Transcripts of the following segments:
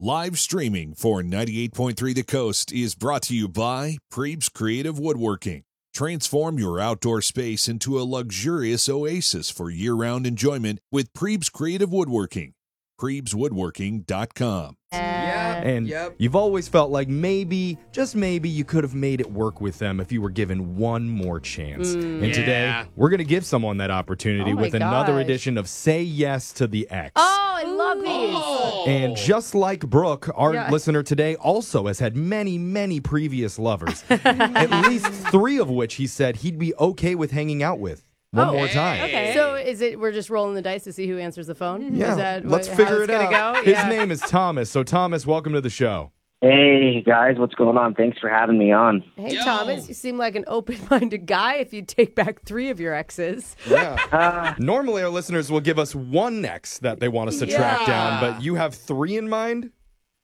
Live streaming for 98.3 The Coast is brought to you by Preeb's Creative Woodworking. Transform your outdoor space into a luxurious oasis for year-round enjoyment with Preeb's Creative Woodworking. PreebsWoodworking.com. And you've always felt like maybe, just maybe, you could have made it work with them if you were given one more chance. And today, we're going to give someone that opportunity with another edition of Say Yes to the Ex. Oh, I love these. And just like Brooke, our listener today also has had many, many previous lovers. At least 3 of which he said he'd be okay with hanging out with. One more time. Okay. So is it we're just rolling the dice to see who answers the phone? Yeah, Is that let's how figure it's it gonna out. Go? His name is Thomas. So Thomas, welcome to the show. Hey, guys, what's going on? Thanks for having me on. Hey, Thomas, you seem like an open-minded guy if you take back 3 of your exes. Yeah. Normally, our listeners will give us one ex that they want us to track down, but you have 3 in mind?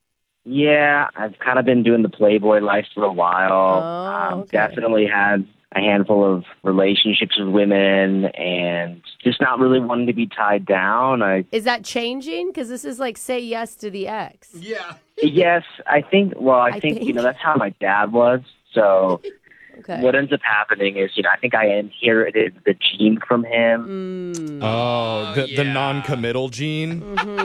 Yeah, I've kind of been doing the Playboy life for a while. Definitely had a handful of relationships with women and just not really wanting to be tied down. Is that changing? Because this is like say yes to the ex. Yeah. Yes, I think, that's how my dad was. So what ends up happening is, I think I inherited the gene from him. The non-committal gene?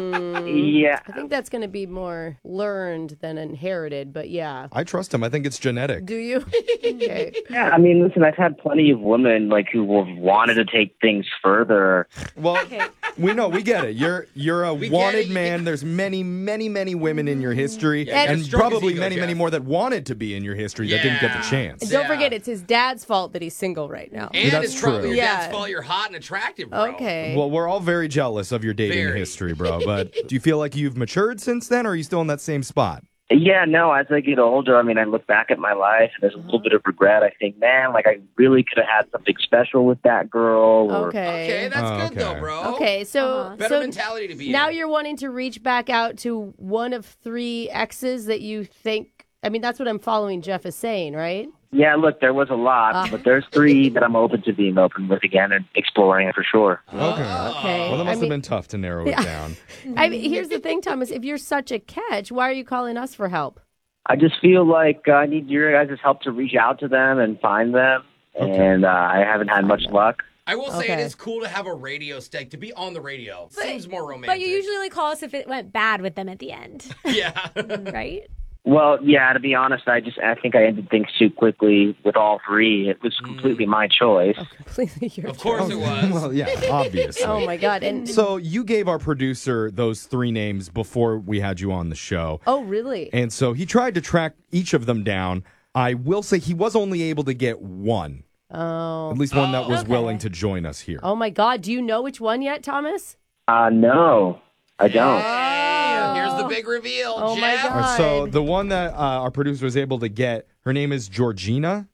Yeah. I think that's going to be more learned than inherited, but yeah. I trust him. I think it's genetic. Do you? Okay. Yeah, I mean, listen, I've had plenty of women who have wanted to take things further. Well, we get it. You're a wanted man. There's many, many, many women in your history, and probably many, many more that wanted to be in your history that didn't get the chance. And don't forget, it's his dad's fault that he's single right now. And That's it's probably true. your dad's fault you're hot and attractive, bro. Okay. Well, we're all very jealous of your dating history, bro. But do you feel like you've matured since then, or are you still in that same spot? Yeah, no, as I get older, I look back at my life, and there's a little bit of regret. I think, man, I really could have had something special with that girl. Okay, that's good though, bro. Okay, so better mentality to be now in. you're wanting to reach back out to one of 3 exes that you think, that's what I'm following Jeff is saying, right? Yeah, look, there was a lot, but there's 3 that I'm open to being open with again and exploring it for sure. Okay. Okay. Well, that must have been tough to narrow it down. Here's the thing, Thomas. If you're such a catch, why are you calling us for help? I just feel like I need your guys' help to reach out to them and find them, and I haven't had much luck. I will say it is cool to have a radio stick, to be on the radio. Seems more romantic. But you usually only call us if it went bad with them at the end. Yeah. Right? Well, yeah, to be honest, I think I ended things too quickly with all 3. It was completely my choice. Completely your Of course it was. Well, yeah, obviously. Oh, my God. And So you gave our producer those 3 names before we had you on the show. Oh, really? And so he tried to track each of them down. I will say he was only able to get one. Oh. At least one that was willing to join us here. Oh, my God. Do you know which one yet, Thomas? No, I don't. Hey, here's the big reveal. Oh, my Jeff. God. So the one that our producer was able to get, her name is Georgina.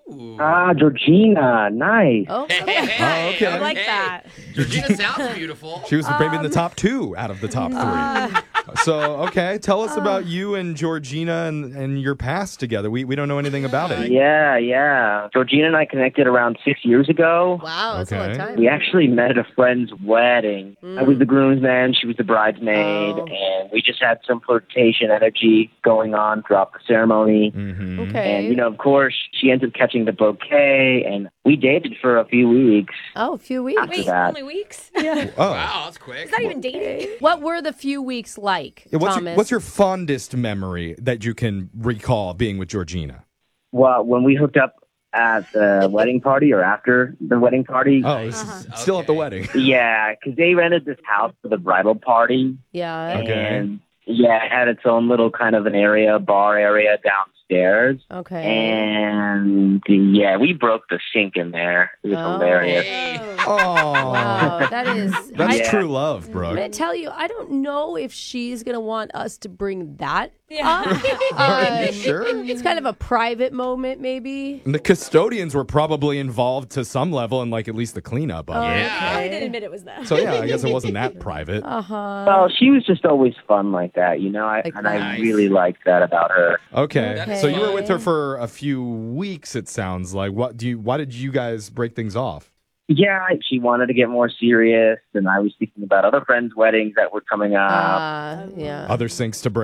Georgina, nice. Oh, Okay. I like that. Georgina sounds beautiful. She was maybe in the top 2 out of the top 3. So, okay, tell us about you and Georgina and your past together. We don't know anything about it. Yeah. Georgina and I connected around 6 years ago. wow. That's a long time. We actually met at a friend's wedding. I was the groomsman, she was the bridesmaid, and we just had some flirtation energy going on throughout the ceremony. Okay. And, of course, she ends up catching the bouquet, and we dated for a few weeks. Oh, a few weeks. After Wait, that. only weeks? Oh. Wow, that's quick. It's not even dating. What were the few weeks like, Thomas? What's your fondest memory that you can recall being with Georgina? Well, when we hooked up at the wedding party or after the wedding party. Oh, it was still at the wedding. Yeah, because they rented this house for the bridal party. Yeah. Okay. And, it had its own little kind of an area, bar area downstairs. Okay. And, we broke the sink in there. It was hilarious. Oh. Wow, That's Yeah. true love, I'm Brooke. going to tell you, I don't know if she's going to want us to bring that Yeah. up. Are you sure? It's kind of a private moment, maybe. And the custodians were probably involved to some level in at least the cleanup of it. I didn't admit it was them. So yeah, I guess it wasn't that private. Well, she was just always fun like that, I really liked that about her. Okay. That's So you were with her for a few weeks, it sounds like. Why did you guys break things off? Yeah, she wanted to get more serious, and I was thinking about other friends' weddings that were coming up. Yeah. Other sinks to break.